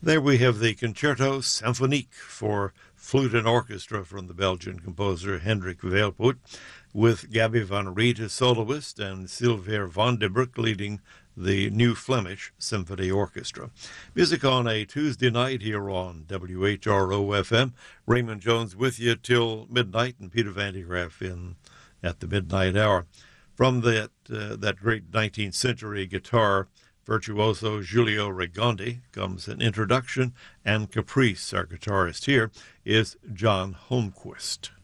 There we have the Concerto Symphonique for flute and orchestra from the Belgian composer Hendrik Veelput, with Gabby van Riet as soloist and Sylvain van den Broek leading the New Flemish Symphony Orchestra. Music on a Tuesday night here on WHRO-FM. Raymond Jones with you till midnight, and Peter Van de Graaff in at the midnight hour. From that great 19th century guitar virtuoso Giulio Regondi comes an introduction, and Caprice, our guitarist here, is John Holmquist.